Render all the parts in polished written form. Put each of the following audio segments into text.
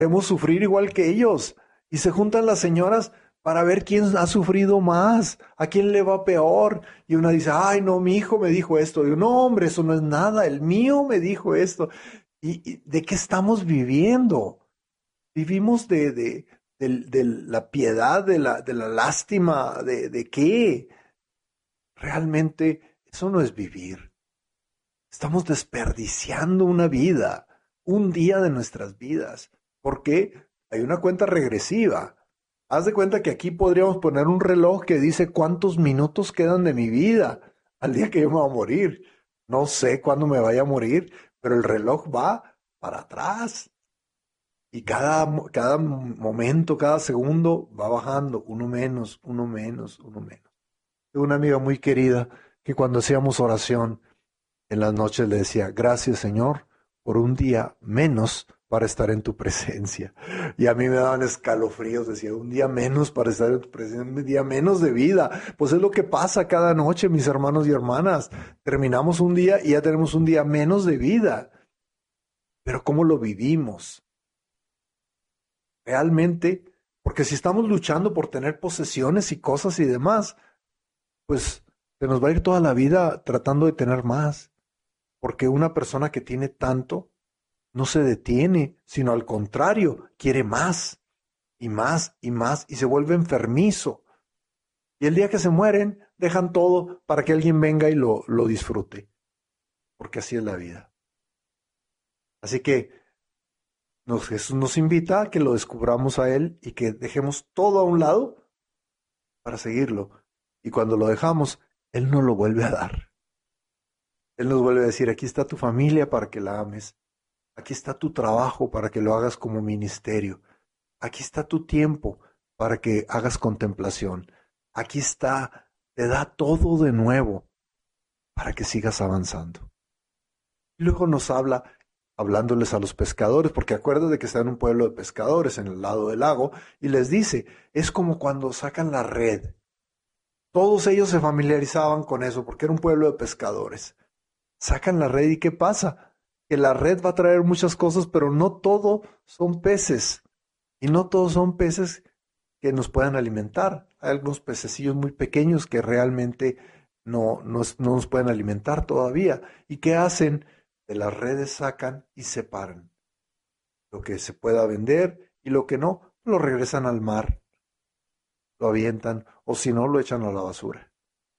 Queremos sufrir igual que ellos. Y se juntan las señoras para ver quién ha sufrido más, a quién le va peor. Y una dice, ay, no, mi hijo me dijo esto. Digo, no, hombre, eso no es nada, el mío me dijo esto. ¿Y de qué estamos viviendo? Vivimos de la piedad, de la lástima, ¿de qué? Realmente eso no es vivir. Estamos desperdiciando una vida, un día de nuestras vidas. ¿Por qué? Hay una cuenta regresiva. Haz de cuenta que aquí podríamos poner un reloj que dice cuántos minutos quedan de mi vida al día que yo me voy a morir. No sé cuándo me vaya a morir, pero el reloj va para atrás. Y cada momento, cada segundo va bajando, uno menos, uno menos, uno menos. Tengo una amiga muy querida que cuando hacíamos oración en las noches le decía, gracias Señor por un día menos para estar en tu presencia. Y a mí me daban escalofríos, decía, un día menos para estar en tu presencia, un día menos de vida. Pues es lo que pasa cada noche, mis hermanos y hermanas. Terminamos un día y ya tenemos un día menos de vida. Pero ¿cómo lo vivimos? Realmente, porque si estamos luchando por tener posesiones y cosas y demás, pues se nos va a ir toda la vida tratando de tener más, porque una persona que tiene tanto no se detiene, sino al contrario, quiere más y más y más y se vuelve enfermizo. Y el día que se mueren, dejan todo para que alguien venga y lo disfrute, porque así es la vida. Así que Jesús nos invita a que lo descubramos a Él y que dejemos todo a un lado para seguirlo. Y cuando lo dejamos, Él nos lo vuelve a dar. Él nos vuelve a decir, aquí está tu familia para que la ames. Aquí está tu trabajo para que lo hagas como ministerio. Aquí está tu tiempo para que hagas contemplación. Aquí está, te da todo de nuevo para que sigas avanzando. Y luego nos habla, hablándoles a los pescadores, porque acuérdate que está en un pueblo de pescadores en el lado del lago, y les dice, es como cuando sacan la red. Todos ellos se familiarizaban con eso, porque era un pueblo de pescadores. Sacan la red y ¿qué pasa? Que la red va a traer muchas cosas, pero no todo son peces. Y no todos son peces que nos puedan alimentar. Hay algunos pececillos muy pequeños que realmente no nos pueden alimentar todavía. ¿Y qué hacen? De las redes sacan y separan. Lo que se pueda vender y lo que no, lo regresan al mar, lo avientan o si no, lo echan a la basura.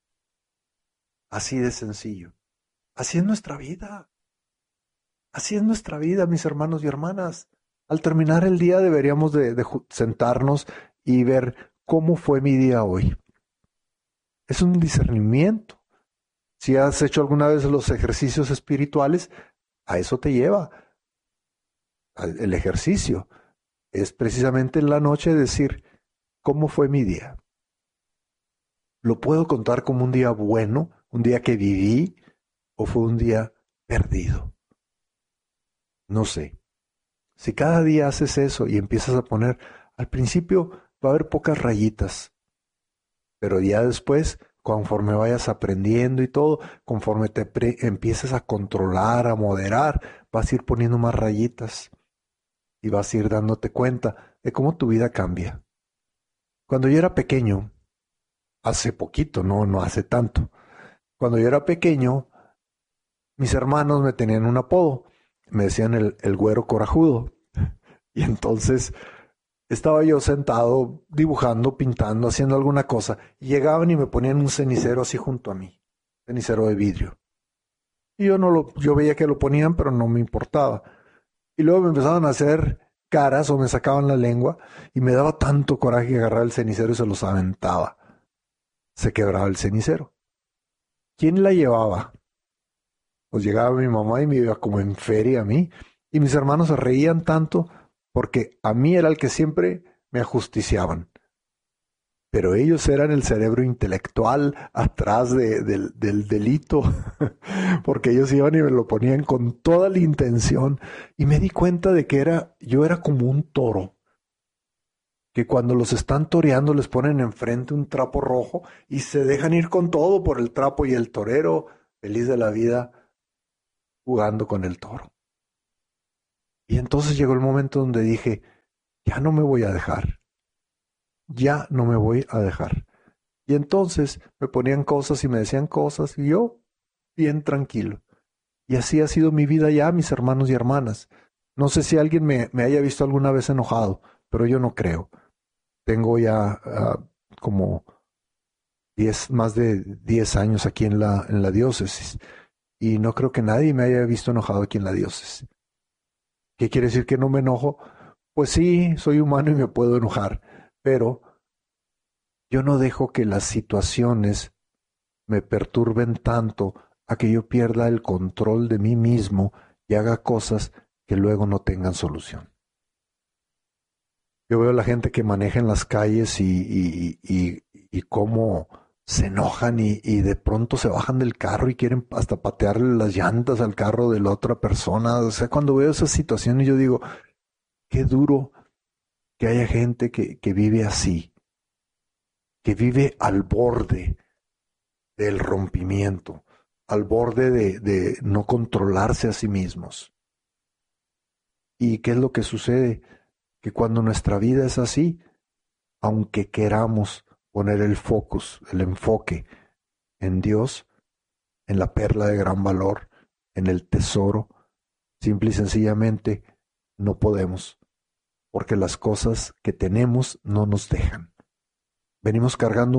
Así de sencillo. Así es nuestra vida. Así es nuestra vida, mis hermanos y hermanas. Al terminar el día deberíamos de sentarnos y ver cómo fue mi día hoy. Es un discernimiento. Si has hecho alguna vez los ejercicios espirituales, a eso te lleva el ejercicio. Es precisamente en la noche decir, ¿cómo fue mi día? ¿Lo puedo contar como un día bueno, un día que viví, o fue un día perdido? No sé. Si cada día haces eso y empiezas a poner, al principio va a haber pocas rayitas, pero ya después, conforme vayas aprendiendo y todo, conforme empieces a controlar, a moderar, vas a ir poniendo más rayitas y vas a ir dándote cuenta de cómo tu vida cambia. Cuando yo era pequeño, hace poquito, no hace tanto, cuando yo era pequeño, mis hermanos me tenían un apodo, me decían el güero corajudo. Y entonces estaba yo sentado dibujando, pintando, haciendo alguna cosa, y llegaban y me ponían un cenicero así junto a mí, cenicero de vidrio. Y yo veía que lo ponían, pero no me importaba. Y luego me empezaban a hacer caras o me sacaban la lengua y me daba tanto coraje que agarraba el cenicero y se los aventaba. Se quebraba el cenicero. ¿Quién la llevaba? Pues llegaba mi mamá y me iba como en feria a mí. Y mis hermanos se reían tanto porque a mí era el que siempre me ajusticiaban. Pero ellos eran el cerebro intelectual atrás del delito, porque ellos iban y me lo ponían con toda la intención. Y me di cuenta de que yo era como un toro, que cuando los están toreando les ponen enfrente un trapo rojo y se dejan ir con todo por el trapo y el torero, feliz de la vida, jugando con el toro. Y entonces llegó el momento donde dije, ya no me voy a dejar, ya no me voy a dejar. Y entonces me ponían cosas y me decían cosas y yo bien tranquilo. Y así ha sido mi vida ya, mis hermanos y hermanas. No sé si alguien me haya visto alguna vez enojado, pero yo no creo. Tengo ya como 10, más de 10 años aquí en la diócesis y no creo que nadie me haya visto enojado aquí en la diócesis. ¿Qué quiere decir que no me enojo? Pues sí, soy humano y me puedo enojar, pero yo no dejo que las situaciones me perturben tanto a que yo pierda el control de mí mismo y haga cosas que luego no tengan solución. Yo veo a la gente que maneja en las calles y cómo se enojan y de pronto se bajan del carro y quieren hasta patearle las llantas al carro de la otra persona. O sea, cuando veo esas situaciones yo digo, qué duro que haya gente que vive así, que vive al borde del rompimiento, al borde de no controlarse a sí mismos. ¿Y qué es lo que sucede? Que cuando nuestra vida es así, aunque queramos poner el focus, el enfoque en Dios, en la perla de gran valor, en el tesoro, simple y sencillamente no podemos, porque las cosas que tenemos no nos dejan. Venimos cargando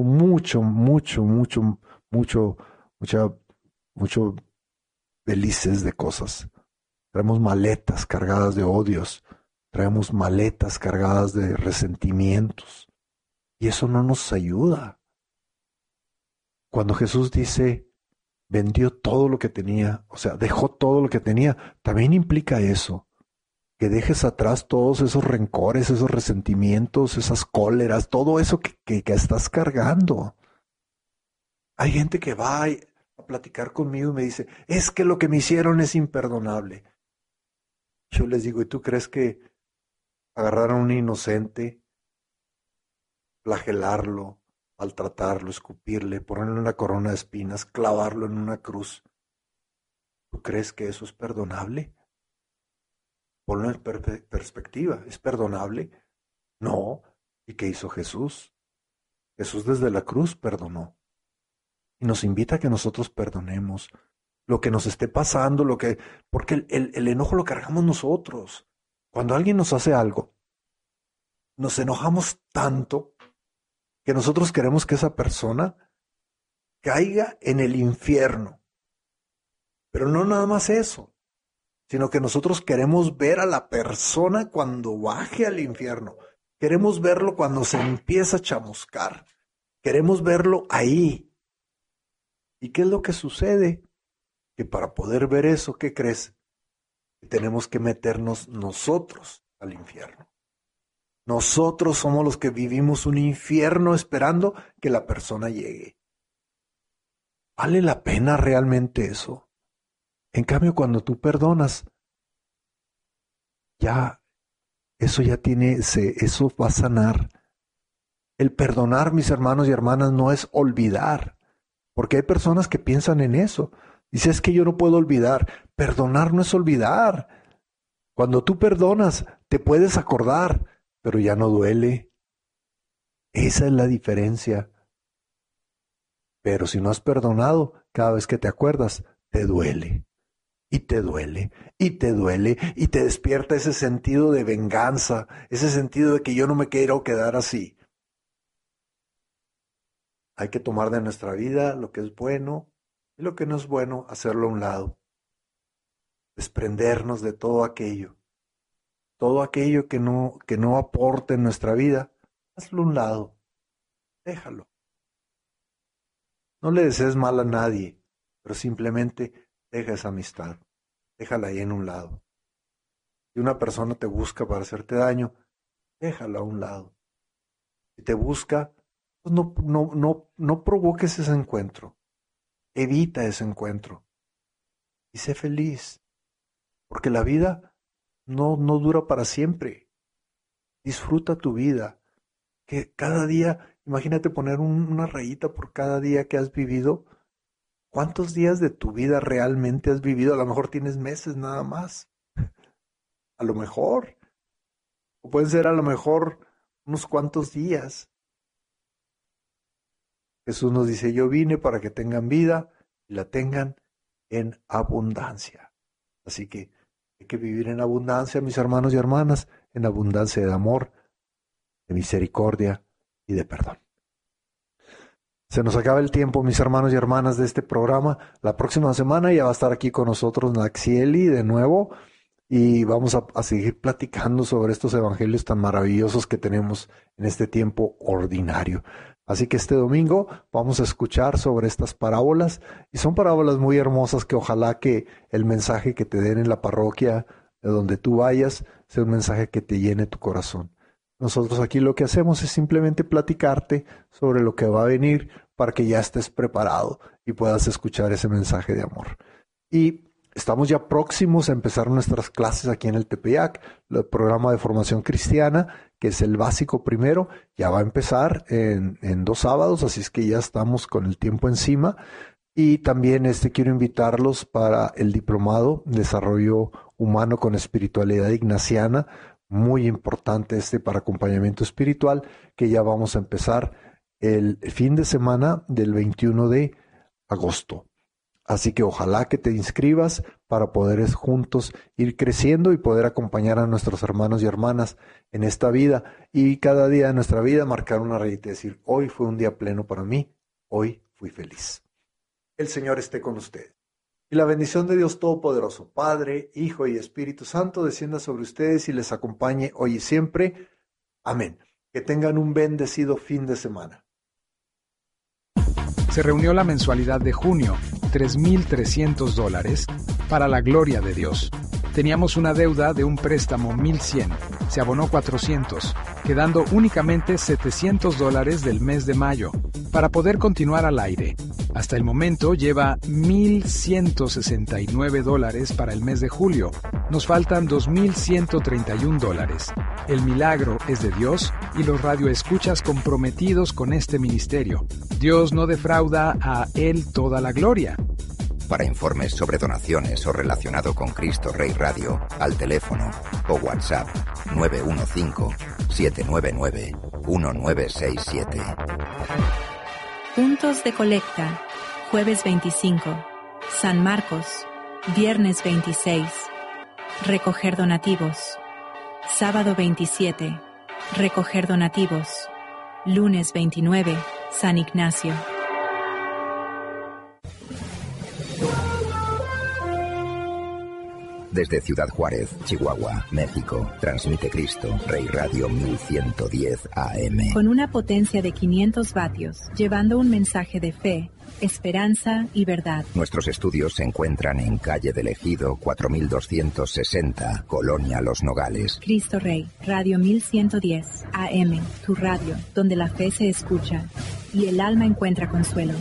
mucho, mucha, mucho belices de cosas. Traemos maletas cargadas de odios, traemos maletas cargadas de resentimientos, y eso no nos ayuda. Cuando Jesús dice, vendió todo lo que tenía, o sea, dejó todo lo que tenía, también implica eso, que dejes atrás todos esos rencores, esos resentimientos, esas cóleras, todo eso que estás cargando. Hay gente que va a platicar conmigo y me dice, es que lo que me hicieron es imperdonable. Yo les digo, ¿y tú crees que agarrar a un inocente, flagelarlo, maltratarlo, escupirle, ponerle una corona de espinas, clavarlo en una cruz, ¿tú crees que eso es perdonable? Ponlo en perspectiva, ¿es perdonable? No. ¿Y qué hizo Jesús? Jesús desde la cruz perdonó y nos invita a que nosotros perdonemos lo que nos esté pasando, porque el enojo lo cargamos nosotros. Cuando alguien nos hace algo, nos enojamos tanto que nosotros queremos que esa persona caiga en el infierno. Pero no nada más eso, sino que nosotros queremos ver a la persona cuando baje al infierno. Queremos verlo cuando se empieza a chamuscar. Queremos verlo ahí. ¿Y qué es lo que sucede? Que para poder ver eso, ¿qué crees? Que tenemos que meternos nosotros al infierno. Nosotros somos los que vivimos un infierno esperando que la persona llegue. ¿Vale la pena realmente eso? En cambio, cuando tú perdonas, ya eso ya tiene, eso va a sanar. El perdonar, mis hermanos y hermanas, no es olvidar, porque hay personas que piensan en eso. Dice, es que yo no puedo olvidar. Perdonar no es olvidar. Cuando tú perdonas, te puedes acordar, pero ya no duele. Esa es la diferencia. Pero si no has perdonado, cada vez que te acuerdas, te duele. Y te duele, y te duele, y te despierta ese sentido de venganza, ese sentido de que yo no me quiero quedar así. Hay que tomar de nuestra vida lo que es bueno y lo que no es bueno, hacerlo a un lado. Desprendernos de todo aquello que no aporte en nuestra vida, hazlo a un lado, déjalo. No le desees mal a nadie, pero simplemente deja esa amistad, déjala ahí en un lado. Si una persona te busca para hacerte daño, déjala a un lado. Si te busca, pues no provoques ese encuentro. Evita ese encuentro y sé feliz, porque la vida no dura para siempre. Disfruta tu vida, que cada día, imagínate poner una rayita por cada día que has vivido. ¿Cuántos días de tu vida realmente has vivido? A lo mejor tienes meses nada más, a lo mejor. o pueden ser a lo mejor unos cuantos días. Jesús nos dice, yo vine para que tengan vida y la tengan en abundancia. Así que hay que vivir en abundancia, mis hermanos y hermanas, en abundancia de amor, de misericordia y de perdón. Se nos acaba el tiempo, mis hermanos y hermanas, de este programa. La próxima semana ya va a estar aquí con nosotros Naxieli de nuevo y vamos a seguir platicando sobre estos evangelios tan maravillosos que tenemos en este tiempo ordinario. Así que este domingo vamos a escuchar sobre estas parábolas y son parábolas muy hermosas que ojalá que el mensaje que te den en la parroquia de donde tú vayas sea un mensaje que te llene tu corazón. Nosotros aquí lo que hacemos es simplemente platicarte sobre lo que va a venir para que ya estés preparado y puedas escuchar ese mensaje de amor. Y estamos ya próximos a empezar nuestras clases aquí en el Tepeyac. El programa de formación cristiana, que es el básico primero, ya va a empezar en 2 sábados, así es que ya estamos con el tiempo encima. Y también quiero invitarlos para el diplomado Desarrollo Humano con Espiritualidad Ignaciana, muy importante para acompañamiento espiritual, que ya vamos a empezar el fin de semana del 21 de agosto. Así que ojalá que te inscribas para poder juntos ir creciendo y poder acompañar a nuestros hermanos y hermanas en esta vida y cada día de nuestra vida marcar una rayita y decir, hoy fue un día pleno para mí, hoy fui feliz. El Señor esté con ustedes. Y la bendición de Dios Todopoderoso, Padre, Hijo y Espíritu Santo, descienda sobre ustedes y les acompañe hoy y siempre. Amén. Que tengan un bendecido fin de semana. Se reunió la mensualidad de junio, $3,300, para la gloria de Dios. Teníamos una deuda de un préstamo $1,100, se abonó $400, quedando únicamente $700 del mes de mayo, para poder continuar al aire. Hasta el momento lleva $1,169 para el mes de julio. Nos faltan $2,131. El milagro es de Dios y los radioescuchas comprometidos con este ministerio. Dios no defrauda a Él toda la gloria. Para informes sobre donaciones o relacionado con Cristo Rey Radio, al teléfono o WhatsApp 915-799-1967. Puntos de colecta. Jueves 25. San Marcos. Viernes 26. Recoger donativos. Sábado 27. Recoger donativos. Lunes 29. San Ignacio. Desde Ciudad Juárez, Chihuahua, México, transmite Cristo Rey Radio 1110 AM. Con una potencia de 500 vatios, llevando un mensaje de fe, esperanza y verdad. Nuestros estudios se encuentran en calle del Ejido 4260, Colonia Los Nogales. Cristo Rey, Radio 1110 AM, tu radio, donde la fe se escucha y el alma encuentra consuelo.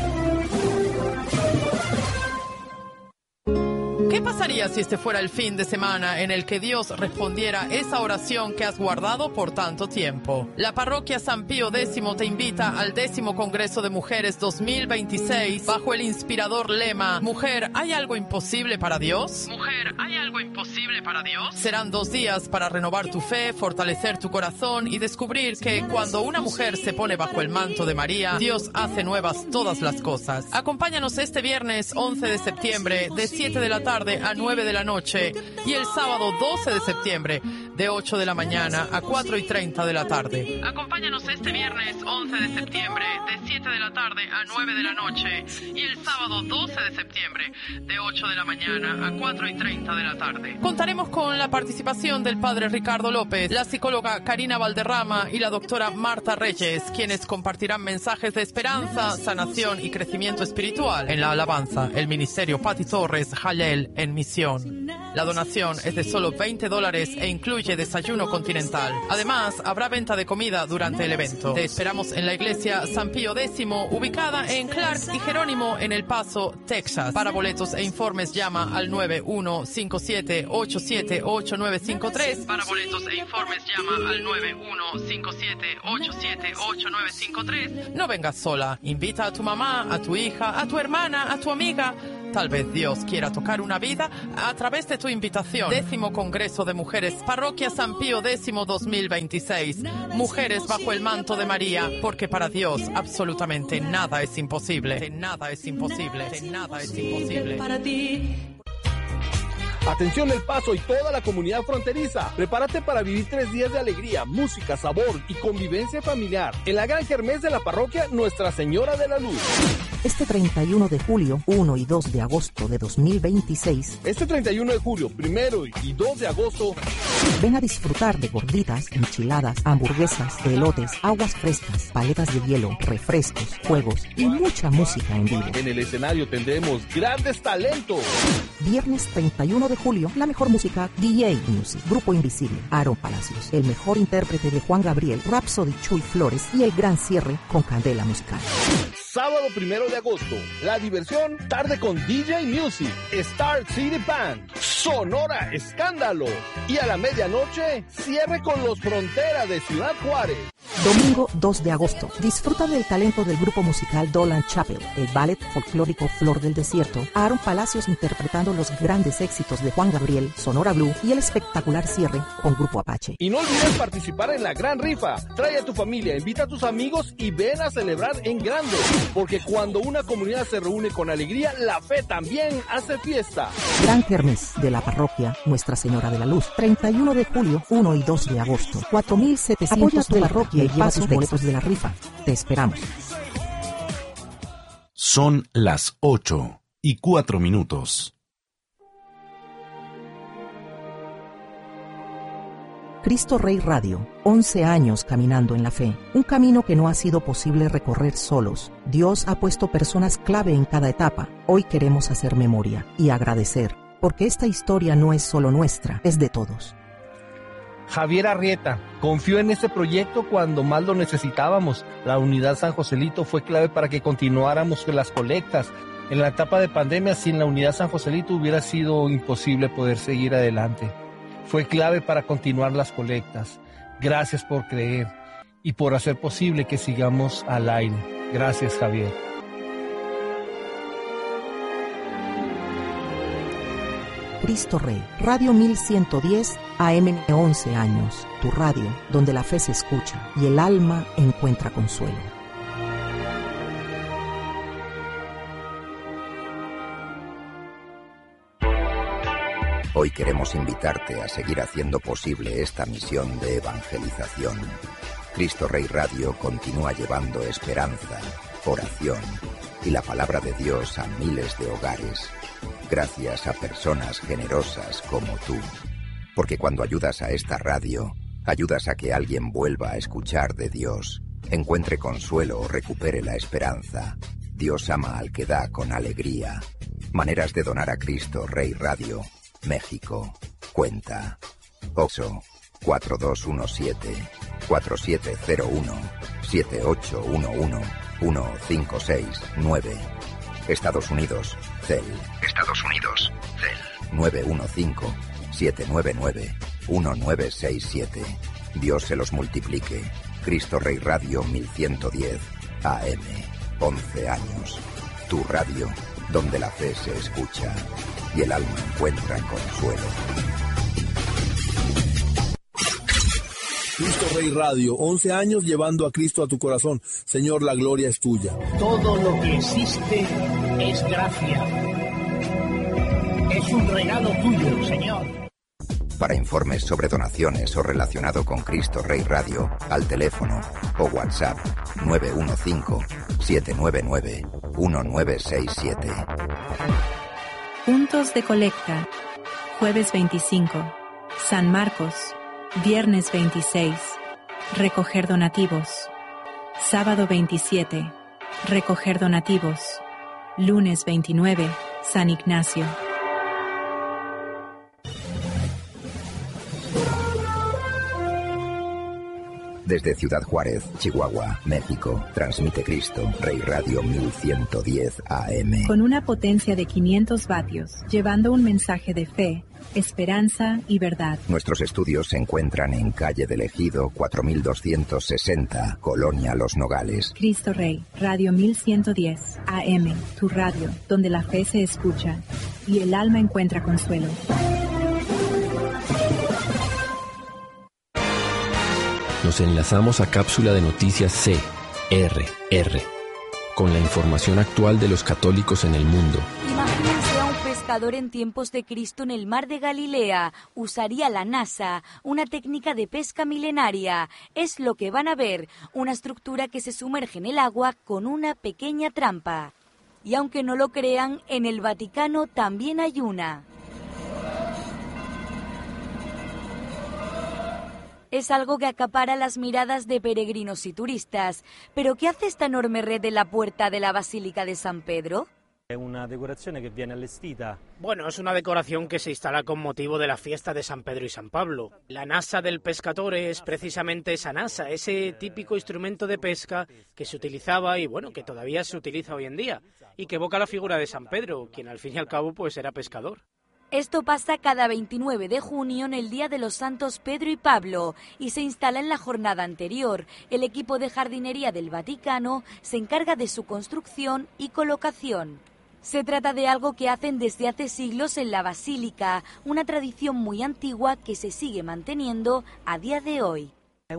¿Qué pasaría si este fuera el fin de semana en el que Dios respondiera esa oración que has guardado por tanto tiempo? La parroquia San Pío X te invita al 10º Congreso de Mujeres 2026 bajo el inspirador lema Mujer, ¿hay algo imposible para Dios? Mujer, ¿hay algo imposible para Dios? Serán 2 días para renovar tu fe, fortalecer tu corazón y descubrir que cuando una mujer se pone bajo el manto de María, Dios hace nuevas todas las cosas. Acompáñanos este viernes 11 de septiembre de 7 de la tarde a 9 de la noche y el sábado 12 de septiembre de 8 de la mañana a 4:30 de la tarde. Acompáñanos este viernes 11 de septiembre de 7 de la tarde a 9 de la noche y el sábado 12 de septiembre de 8 de la mañana a 4:30 de la tarde. Contaremos con la participación del padre Ricardo López, la psicóloga Karina Valderrama y la doctora Marta Reyes, quienes compartirán mensajes de esperanza, sanación y crecimiento espiritual. En la alabanza, el ministerio Pati Torres Jalel en misión. La donación es de solo $20 e incluye desayuno continental. Además, habrá venta de comida durante el evento. Te esperamos en la iglesia San Pío X, ubicada en Clark y Jerónimo en El Paso, Texas. Para boletos e informes llama al 9157878953. Para boletos e informes llama al 9157878953. No vengas sola. Invita a tu mamá, a tu hija, a tu hermana, a tu amiga. Tal vez Dios quiera tocar una vida a través de tu invitación. 10º Congreso de Mujeres, Parroquia San Pío X 2026. Mujeres bajo el manto de María, porque para Dios absolutamente nada es imposible. Nada es imposible. Nada es imposible. Para ti. Atención El Paso y toda la comunidad fronteriza. Prepárate para vivir 3 días de alegría, música, sabor y convivencia familiar en la gran kermés de la parroquia Nuestra Señora de la Luz. Este 31 de julio, 1 y 2 de agosto de 2026. Este 31 de julio, 1 y 2 de agosto. Ven a disfrutar de gorditas, enchiladas, hamburguesas, elotes, aguas frescas, paletas de hielo, refrescos, juegos y mucha música en vivo. En el escenario tendremos grandes talentos. Viernes 31 de julio, la mejor música, DJ Music, Grupo Invisible, Aaron Palacios, el mejor intérprete de Juan Gabriel, Rhapsody Chuy Flores y el gran cierre con Candela Musical. Sábado 1 de agosto, la diversión, tarde con DJ Music, Star City Band, Sonora Escándalo y a la medianoche, cierre con los Fronteras de Ciudad Juárez. Domingo 2 de agosto, disfruta del talento del grupo musical Dolan Chapel, el ballet folclórico Flor del Desierto, Aaron Palacios interpretando los grandes éxitos de Juan Gabriel, Sonora Blue y el espectacular cierre con Grupo Apache. Y no olvides participar en la gran rifa. Trae a tu familia, invita a tus amigos y ven a celebrar en grande. Porque cuando una comunidad se reúne con alegría, la fe también hace fiesta. Gran kermés de la parroquia Nuestra Señora de la Luz, 31 de julio, 1 y 2 de agosto, 4,700 Apoya tu parroquia y lleva tus boletos de la rifa. Te esperamos. Son las 8:04. Cristo Rey Radio, 11 años caminando en la fe, un camino que no ha sido posible recorrer solos. Dios ha puesto personas clave en cada etapa. Hoy queremos hacer memoria y agradecer, porque esta historia no es solo nuestra, es de todos. Javier Arrieta confió en este proyecto cuando más lo necesitábamos. La unidad San Joselito fue clave para que continuáramos con las colectas. En la etapa de pandemia, sin la unidad San Joselito hubiera sido imposible poder seguir adelante. Fue clave para continuar las colectas. Gracias por creer y por hacer posible que sigamos al aire. Gracias, Javier. Cristo Rey, Radio 1110 AM, 11 años, tu radio, donde la fe se escucha y el alma encuentra consuelo. Hoy queremos invitarte a seguir haciendo posible esta misión de evangelización. Cristo Rey Radio continúa llevando esperanza, oración y la palabra de Dios a miles de hogares, gracias a personas generosas como tú. Porque cuando ayudas a esta radio, ayudas a que alguien vuelva a escuchar de Dios, encuentre consuelo o recupere la esperanza. Dios ama al que da con alegría. Maneras de donar a Cristo Rey Radio, México. Cuenta OXXO 4217-4701-7811-1569. Estados Unidos, CEL. 915-799-1967. Dios se los multiplique. Cristo Rey Radio 1110 AM. 11 años. Tu radio, donde la fe se escucha y el alma encuentra consuelo. Cristo Rey Radio, 11 años llevando a Cristo a tu corazón. Señor, la gloria es tuya. Todo lo que existe es gracia. Es un regalo tuyo, Señor. Para informes sobre donaciones o relacionado con Cristo Rey Radio, al teléfono o WhatsApp 915-799-1967. Puntos de colecta. Jueves 25. San Marcos. Viernes 26. Recoger donativos. Sábado 27. Recoger donativos. Lunes 29. San Ignacio. Desde Ciudad Juárez, Chihuahua, México, transmite Cristo Rey Radio 1110 AM. Con una potencia de 500 vatios, llevando un mensaje de fe, esperanza y verdad. Nuestros estudios se encuentran en calle del Ejido 4260, Colonia Los Nogales. Cristo Rey, Radio 1110 AM, tu radio, donde la fe se escucha y el alma encuentra consuelo. Nos enlazamos a Cápsula de Noticias CRR, con la información actual de los católicos en el mundo. Imagínense a un pescador en tiempos de Cristo en el mar de Galilea. Usaría la nasa, una técnica de pesca milenaria. Es lo que van a ver, una estructura que se sumerge en el agua con una pequeña trampa. Y aunque no lo crean, en el Vaticano también hay una. Es algo que acapara las miradas de peregrinos y turistas. ¿Pero qué hace esta enorme red en la puerta de la Basílica de San Pedro? Bueno, es una decoración que se instala con motivo de la fiesta de San Pedro y San Pablo. La nasa del pescatore es precisamente esa nasa, ese típico instrumento de pesca que se utilizaba y bueno, que todavía se utiliza hoy en día y que evoca la figura de San Pedro, quien al fin y al cabo pues era pescador. Esto pasa cada 29 de junio en el Día de los Santos Pedro y Pablo y se instala en la jornada anterior. El equipo de jardinería del Vaticano se encarga de su construcción y colocación. Se trata de algo que hacen desde hace siglos en la Basílica, una tradición muy antigua que se sigue manteniendo a día de hoy. Es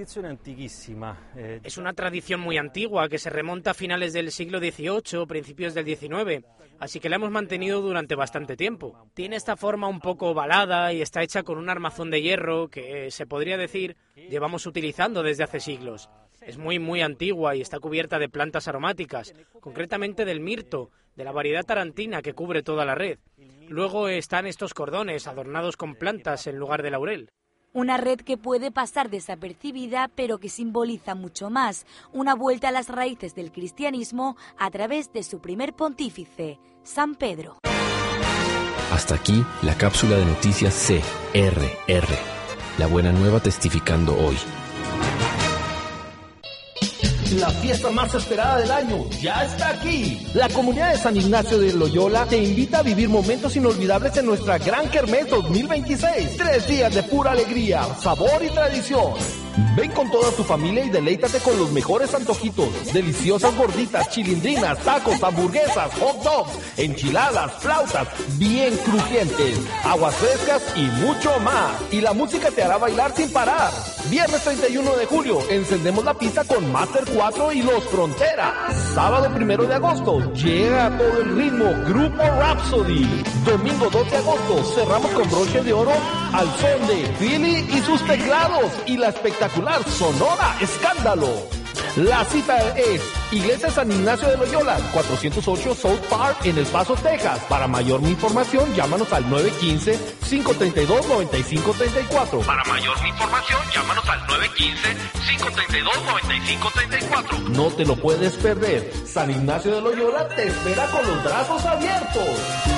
una tradición muy antigua que se remonta a finales del siglo XVIII, principios del XIX, así que la hemos mantenido durante bastante tiempo. Tiene esta forma un poco ovalada y está hecha con un armazón de hierro que, se podría decir, llevamos utilizando desde hace siglos. Es muy antigua y está cubierta de plantas aromáticas, concretamente del mirto, de la variedad tarantina que cubre toda la red. Luego están estos cordones adornados con plantas en lugar de laurel. Una red que puede pasar desapercibida, pero que simboliza mucho más, una vuelta a las raíces del cristianismo a través de su primer pontífice, San Pedro. Hasta aquí la cápsula de noticias CRR. La buena nueva testificando hoy. La fiesta más esperada del año ya está aquí. La comunidad de San Ignacio de Loyola te invita a vivir momentos inolvidables en nuestra Gran Kermés 2026. 3 días de pura alegría, sabor y tradición. Ven con toda tu familia y deleítate con los mejores antojitos, deliciosas gorditas, chilindrinas, tacos, hamburguesas, hot dogs, enchiladas, flautas, bien crujientes, aguas frescas y mucho más. Y la música te hará bailar sin parar. Viernes 31 de julio, encendemos la pista con Master 4 y Los Frontera. Sábado 1 de agosto, llega a todo el ritmo Grupo Rhapsody. Domingo 2 de agosto, cerramos con broche de oro al son de Philly y sus teclados y la espectacular Sonora Escándalo. La cita es Iglesia San Ignacio de Loyola, 408 South Park en El Paso, Texas. Para mayor información, llámanos al 915-532-9534. Para mayor información, llámanos al 915-532-9534. No te lo puedes perder. San Ignacio de Loyola te espera con los brazos abiertos.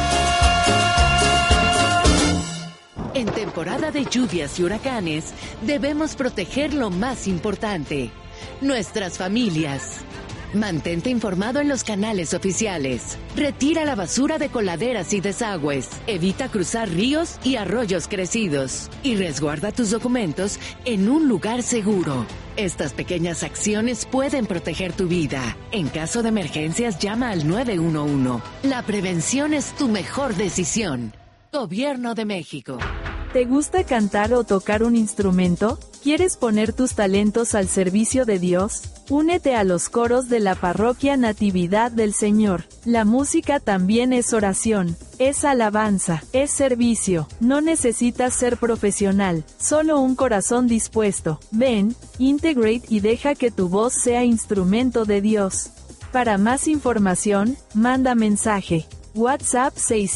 En temporada de lluvias y huracanes, debemos proteger lo más importante, nuestras familias. Mantente informado en los canales oficiales. Retira la basura de coladeras y desagües. Evita cruzar ríos y arroyos crecidos. Y resguarda tus documentos en un lugar seguro. Estas pequeñas acciones pueden proteger tu vida. En caso de emergencias, llama al 911. La prevención es tu mejor decisión. Gobierno de México. ¿Te gusta cantar o tocar un instrumento? ¿Quieres poner tus talentos al servicio de Dios? Únete a los coros de la Parroquia Natividad del Señor. La música también es oración, es alabanza, es servicio. No necesitas ser profesional, solo un corazón dispuesto. Ven, Integrate y deja que tu voz sea instrumento de Dios. Para más información, manda mensaje. WhatsApp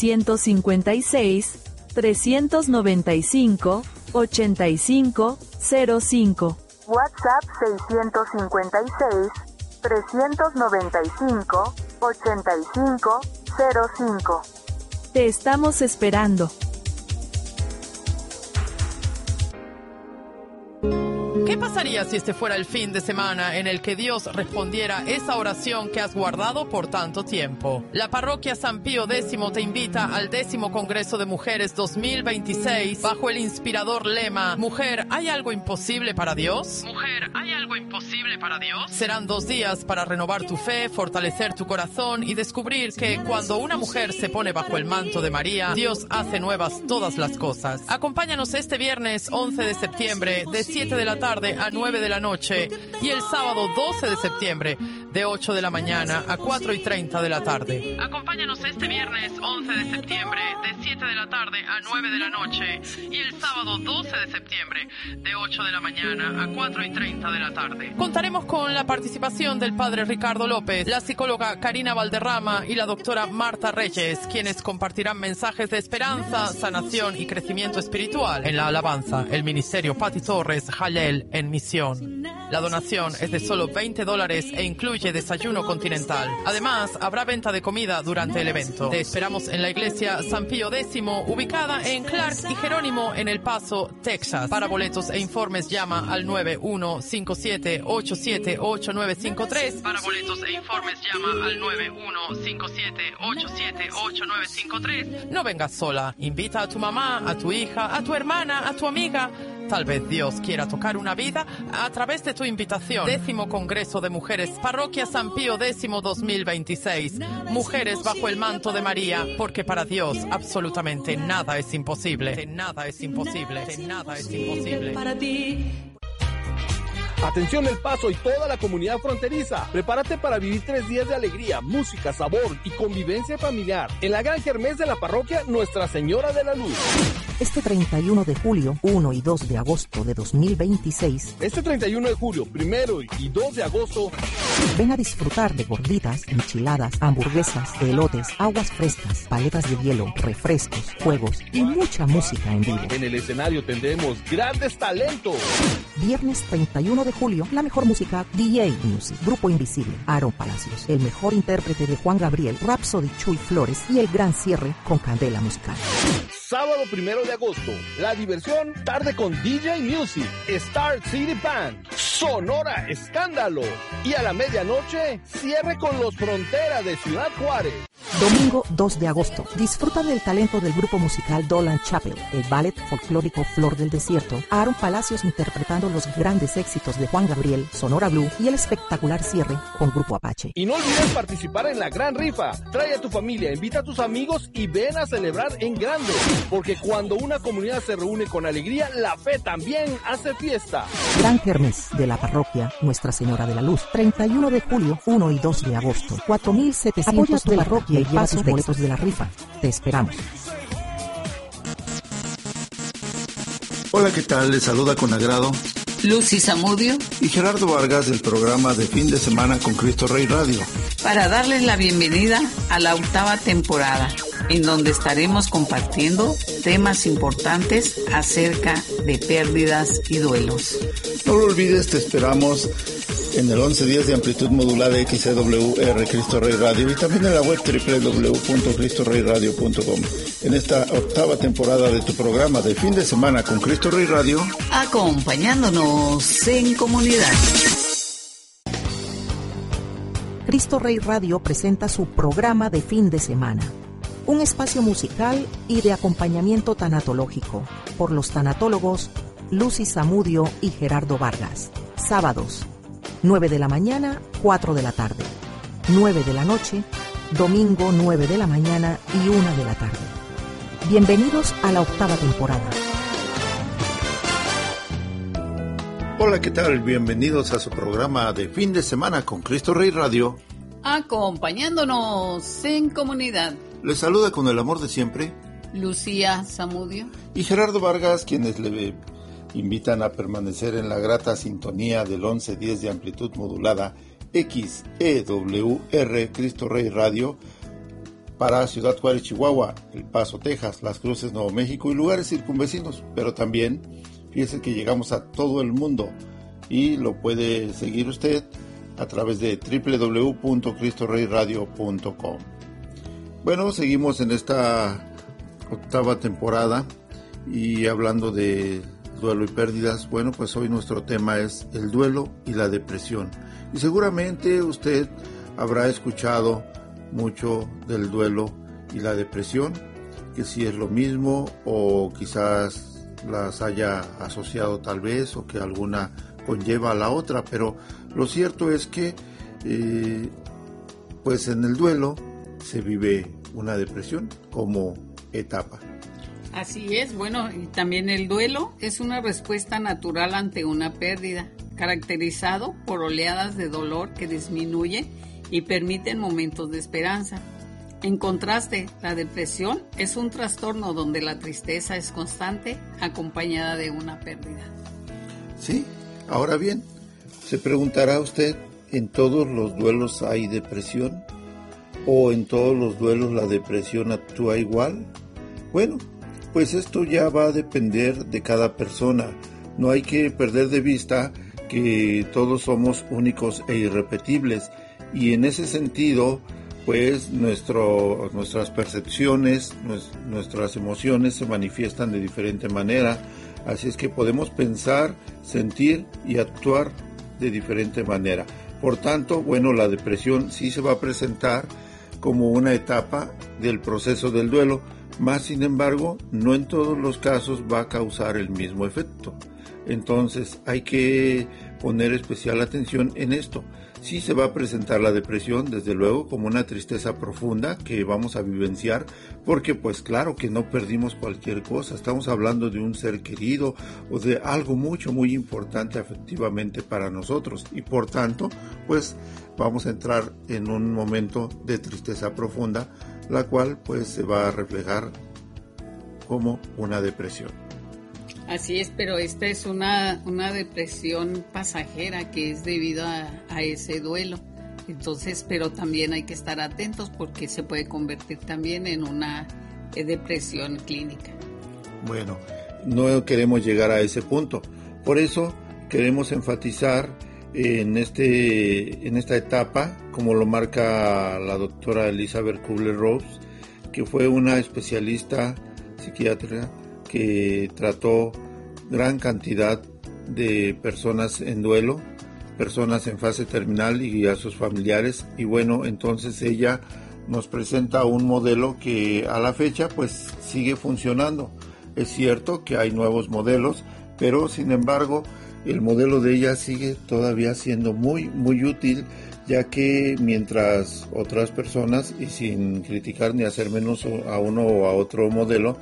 655-395-8505. WhatsApp 655-395-8505. Te estamos esperando. ¿Qué pasaría si este fuera el fin de semana en el que Dios respondiera esa oración que has guardado por tanto tiempo? La parroquia San Pío X te invita al 10º Congreso de Mujeres 2026 bajo el inspirador lema Mujer, ¿hay algo imposible para Dios? Mujer, ¿hay algo imposible para Dios? Serán 2 días para renovar tu fe, fortalecer tu corazón y descubrir que cuando una mujer se pone bajo el manto de María, Dios hace nuevas todas las cosas. Acompáñanos este viernes 11 de septiembre de 7 de la tarde a 9 de la noche y el sábado 12 de septiembre de 8 de la mañana a 4:30 de la tarde. Acompáñanos este viernes 11 de septiembre de 7 de la tarde a 9 de la noche y el sábado 12 de septiembre de 8 de la mañana a 4:30 de la tarde. Contaremos con la participación del padre Ricardo López, la psicóloga Karina Valderrama y la doctora Marta Reyes, quienes compartirán mensajes de esperanza, sanación y crecimiento espiritual. En la alabanza, el ministerio Pati Torres, Jalel en misión. La donación es de solo $20 e incluye desayuno continental. Además, habrá venta de comida durante el evento. Te esperamos en la iglesia San Pío X, ubicada en Clark y Jerónimo en El Paso, Texas. Para boletos e informes llama al 9157878953. Para boletos e informes llama al 9157878953. No vengas sola. Invita a tu mamá, a tu hija, a tu hermana, a tu amiga. Tal vez Dios quiera tocar una vida a través de tu invitación. 10º Congreso de Mujeres, Parroquia San Pío X 2026. Mujeres bajo el manto de María, porque para Dios absolutamente nada es imposible. Nada es imposible. Nada es imposible. Para ti. Atención El Paso y toda la comunidad fronteriza. Prepárate para vivir 3 días de alegría, música, sabor y convivencia familiar en la gran kermés de la parroquia Nuestra Señora de la Luz. Este 31 de julio, 1 y 2 de agosto de 2026. Este 31 de julio, 1 y 2 de agosto. Ven a disfrutar de gorditas, enchiladas, hamburguesas, elotes, aguas frescas, paletas de hielo, refrescos, juegos y mucha música en vivo. En el escenario tendremos grandes talentos. Viernes 31 de julio, la mejor música, DJ Music, Grupo Invisible, Aaron Palacios, el mejor intérprete de Juan Gabriel, Rhapsody Chuy Flores y el gran cierre con Candela Musical. Sábado 1 de agosto, la diversión, tarde con DJ Music, Star City Band, Sonora Escándalo y a la medianoche, cierre con los Frontera de Ciudad Juárez. Domingo 2 de agosto, disfruta del talento del grupo musical Dolan Chapel, el ballet folclórico Flor del Desierto, Aaron Palacios interpretando los grandes éxitos de Juan Gabriel, Sonora Blue y el espectacular cierre con Grupo Apache. Y no olvides participar en la gran rifa. Trae a tu familia, invita a tus amigos y ven a celebrar en grande. Porque cuando una comunidad se reúne con alegría, la fe también hace fiesta. Gran Kermés de la parroquia Nuestra Señora de la Luz, 31 de julio, 1 y 2 de agosto, 4,700 de la parroquia y lleva tus boletos de la rifa. Te esperamos. Hola, ¿qué tal? Les saluda con agrado Lucy Zamudio y Gerardo Vargas del programa de fin de semana con Cristo Rey Radio, para darles la bienvenida a la 8ª temporada, en donde estaremos compartiendo temas importantes acerca de pérdidas y duelos. No lo olvides, te esperamos en el 1110 de amplitud modulada XCWR Cristo Rey Radio y también en la web www.cristoreyradio.com. En esta 8ª temporada de tu programa de fin de semana con Cristo Rey Radio, acompañándonos en comunidad. Cristo Rey Radio presenta su programa de fin de semana, un espacio musical y de acompañamiento tanatológico por los tanatólogos Lucy Zamudio y Gerardo Vargas. Sábados 9 de la mañana, 4 de la tarde, 9 de la noche, domingo 9 de la mañana y 1 de la tarde. Bienvenidos a la 8ª temporada. hola, ¿qué tal? Bienvenidos a su programa de fin de semana con Cristo Rey Radio, acompañándonos en comunidad. Les saluda con el amor de siempre Lucía Zamudio y Gerardo Vargas, quienes le invitan a permanecer en la grata sintonía del 1110 de amplitud modulada XEWR Cristo Rey Radio para Ciudad Juárez, Chihuahua, El Paso, Texas, Las Cruces, Nuevo México y lugares circunvecinos, pero también fíjese que llegamos a todo el mundo y lo puede seguir usted a través de www.cristoreyradio.com. Bueno, seguimos en esta 8ª temporada y hablando de duelo y pérdidas. Bueno, pues hoy nuestro tema es el duelo y la depresión. Y seguramente usted habrá escuchado mucho del duelo y la depresión, que si es lo mismo o quizás las haya asociado tal vez, o que alguna conlleva a la otra, pero lo cierto es que pues en el duelo se vive una depresión como etapa. Así es, bueno, y también el duelo es una respuesta natural ante una pérdida, caracterizado por oleadas de dolor que disminuyen y permiten momentos de esperanza. En contraste, la depresión es un trastorno donde la tristeza es constante, acompañada de una pérdida. Sí, ahora bien, se preguntará usted, ¿en todos los duelos hay depresión? ¿O en todos los duelos la depresión actúa igual? Bueno, pues esto ya va a depender de cada persona. No hay que perder de vista que todos somos únicos e irrepetibles, y en ese sentido, pues nuestras percepciones, nuestras emociones se manifiestan de diferente manera, así es que podemos pensar, sentir y actuar de diferente manera. Por tanto, bueno, la depresión sí se va a presentar como una etapa del proceso del duelo, más sin embargo, no en todos los casos va a causar el mismo efecto. Entonces hay que poner especial atención en esto. Sí se va a presentar la depresión, desde luego, como una tristeza profunda que vamos a vivenciar, porque pues claro que no perdimos cualquier cosa, estamos hablando de un ser querido o de algo muy importante afectivamente para nosotros, y por tanto pues vamos a entrar en un momento de tristeza profunda, la cual pues se va a reflejar como una depresión. Así es, pero esta es una depresión pasajera que es debido a ese duelo. Entonces, pero también hay que estar atentos porque se puede convertir también en una depresión clínica. Bueno, no queremos llegar a ese punto. Por eso queremos enfatizar en esta etapa, como lo marca la doctora Elizabeth Kubler-Ross, que fue una especialista psiquiatra que trató gran cantidad de personas en duelo, personas en fase terminal y a sus familiares, y bueno, entonces ella nos presenta un modelo que a la fecha pues sigue funcionando. Es cierto que hay nuevos modelos, pero sin embargo el modelo de ella sigue todavía siendo muy útil, ya que mientras otras personas, y sin criticar ni hacer menos a uno o a otro modelo,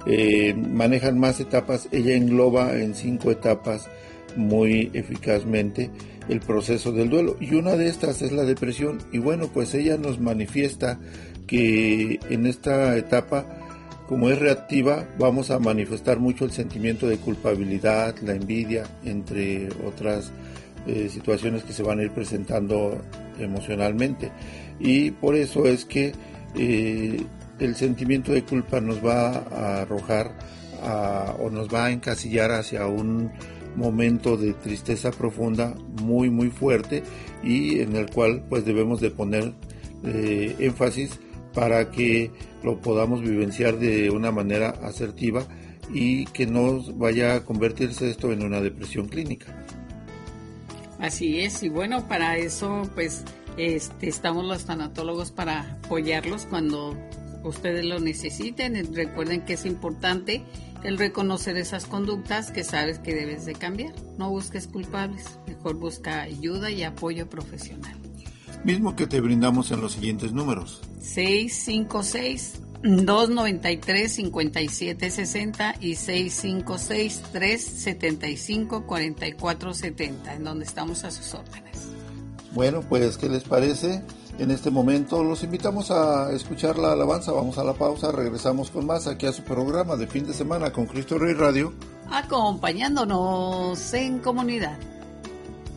manejan más etapas, ella engloba en 5 etapas muy eficazmente el proceso del duelo, y una de estas es la depresión. Y bueno, pues ella nos manifiesta que en esta etapa, como es reactiva, vamos a manifestar mucho el sentimiento de culpabilidad, la envidia, entre otras situaciones que se van a ir presentando emocionalmente, y por eso es que el sentimiento de culpa nos va a arrojar o nos va a encasillar hacia un momento de tristeza profunda muy fuerte, y en el cual pues debemos de poner énfasis para que lo podamos vivenciar de una manera asertiva y que no vaya a convertirse esto en una depresión clínica. Así es, y bueno, para eso pues estamos los tanatólogos para apoyarlos cuando ustedes lo necesiten. Recuerden que es importante el reconocer esas conductas que sabes que debes de cambiar. No busques culpables, mejor busca ayuda y apoyo profesional. Mismo que te brindamos en los siguientes números: 656-293-5760 y 656-375-4470, en donde estamos a sus órdenes. Bueno, pues, ¿qué les parece? En este momento los invitamos a escuchar la alabanza. Vamos a la pausa, regresamos con más aquí a su programa de fin de semana con Cristo Rey Radio, acompañándonos en comunidad.